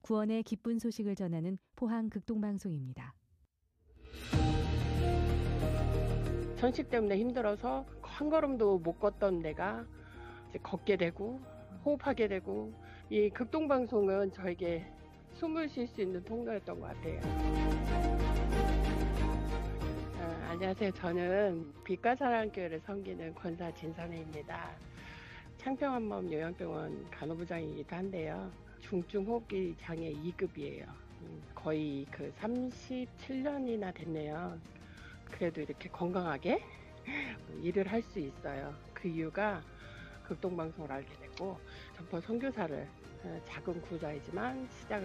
구원의 기쁜 소식을 전하는 포항 극동방송입니다. 천식 때문에 힘들어서 한 걸음도 못 걷던 내가 이제 걷게 되고 호흡하게 되고, 이 극동방송은 저에게 숨을 쉴 수 있는 통로였던 것 같아요. 안녕하세요. 저는 빛과 사랑교회를 섬기는 권사 진선혜입니다. 창평한마음 요양병원 간호부장이기도 한데요. 중증 호흡기 장애 2급이에요. 거의 37년이나 됐네요. 그래도 이렇게 건강하게 일을 할 수 있어요. 그 이유가 극동방송을 알게 됐고, 전포 선교사를 작은 구좌이지만 시작을